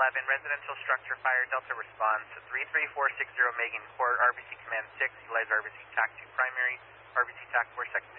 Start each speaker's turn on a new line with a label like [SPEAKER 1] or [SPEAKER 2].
[SPEAKER 1] 11, residential structure fire, Delta response to 33460 Megan Court, RBC Command 6, utilize RBC TAC 2 primary, RBC TAC 4 secondary.